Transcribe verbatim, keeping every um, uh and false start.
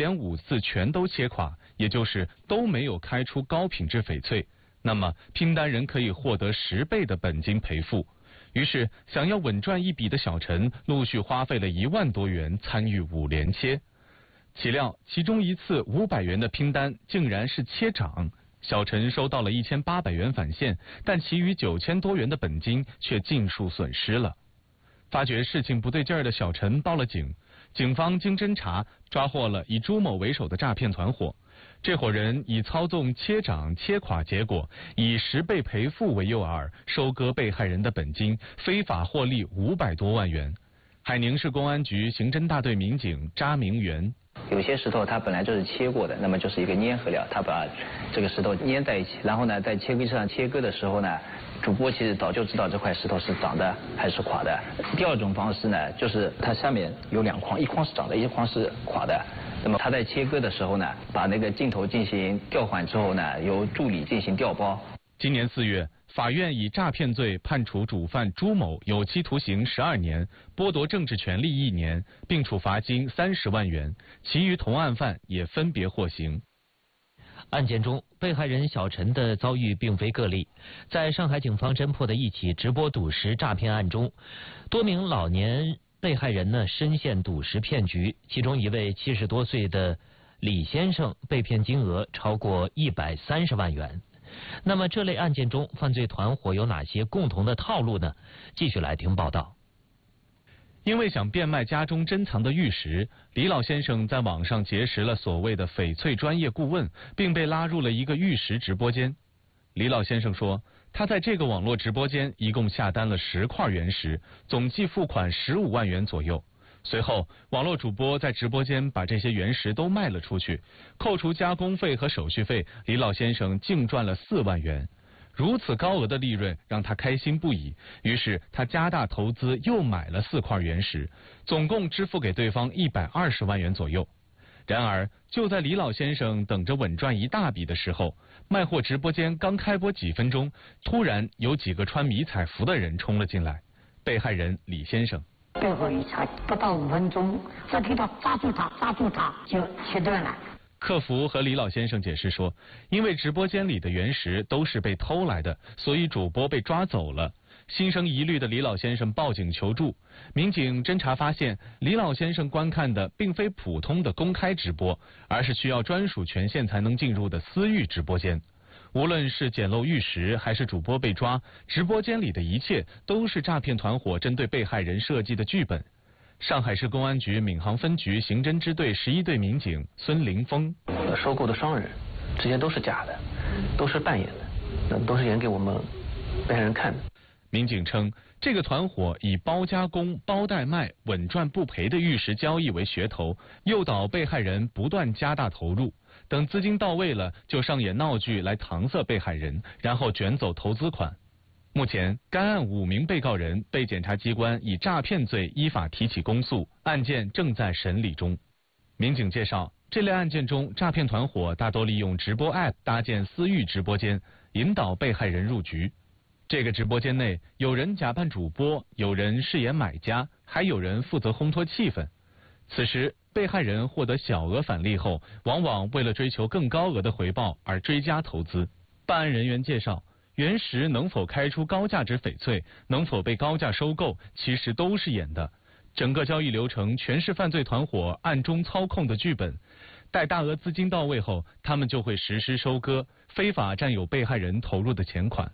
连五次全都切垮，也就是都没有开出高品质翡翠，那么拼单人可以获得十倍的本金赔付。于是，想要稳赚一笔的小陈陆续花费了一万多元参与五连切。岂料，其中一次五百元的拼单竟然是切涨，小陈收到了一千八百元返现，但其余九千多元的本金却尽数损失了。发觉事情不对劲儿的小陈报了警，警方经侦查抓获了以朱某为首的诈骗团伙。这伙人以操纵切涨切垮结果，以十倍赔付为诱饵，收割被害人的本金，非法获利五百多万元。海宁市公安局刑侦大队民警查明元。 有些石头它本来就是切过的，那么就是一个粘合料，它把这个石头粘在一起，然后呢，在切割机上切割的时候呢，主播其实早就知道这块石头是涨的还是垮的。第二种方式呢，就是它下面有两筐，一筐是涨的，一筐是垮的。那么他在切割的时候呢，把那个镜头进行调换之后呢，由助理进行调包。 今年四月，法院以诈骗罪判处主犯朱某有期徒刑十二年，剥夺政治权利一年，并处罚金三十万元。其余同案犯也分别获刑。 案件中，被害人小陈的遭遇并非个例。在上海警方侦破的一起直播赌石诈骗案中，多名老年被害人呢深陷赌石骗局，其中一位七十多岁的李先生被骗金额超过一百三十万元。那么这类案件中，犯罪团伙有哪些共同的套路呢？继续来听报道。 因为想变卖家中珍藏的玉石，李老先生在网上结识了所谓的翡翠专业顾问，并被拉入了一个玉石直播间。李老先生说，他在这个网络直播间一共下单了十块原石，总计付款十五万元左右。随后，网络主播在直播间把这些原石都卖了出去，扣除加工费和手续费，李老先生净赚了四万元。如此高额的利润让他开心不已，于是他加大投资又买了四块原石，总共支付给对方一百二十万元左右。然而，就在李老先生等着稳赚一大笔的时候，卖货直播间刚开播几分钟，突然有几个穿迷彩服的人冲了进来。被害人李先生。 最后一查不到五分钟，只听到抓住他，抓住他就切断了。 客服和李老先生解释说，因为直播间里的原石都是被偷来的，所以主播被抓走了。心生疑虑的李老先生报警求助，民警侦查发现，李老先生观看的并非普通的公开直播，而是需要专属权限才能进入的私域直播间。无论是捡漏玉石还是主播被抓，直播间里的一切都是诈骗团伙针对被害人设计的剧本。上海市公安局闵行分局刑侦支队十一队民警孙林峰： 收购的商人，这些都是假的，都是扮演的，那都是演给我们被害人看的。 民警称，这个团伙以包加工、包代卖、稳赚不赔的玉石交易为噱头，诱导被害人不断加大投入，等资金到位了，就上演闹剧来搪塞被害人，然后卷走投资款。目前，该案五名被告人被检察机关以诈骗罪依法提起公诉，案件正在审理中。民警介绍，这类案件中，诈骗团伙大多利用直播 App 搭建私域直播间，引导被害人入局。这个直播间内，有人假扮主播，有人饰演买家，还有人负责烘托气氛。此时，被害人获得小额返利后，往往为了追求更高额的回报而追加投资。办案人员介绍，原石能否开出高价值翡翠，能否被高价收购，其实都是演的。整个交易流程全是犯罪团伙暗中操控的剧本。待大额资金到位后，他们就会实施收割，非法占有被害人投入的钱款。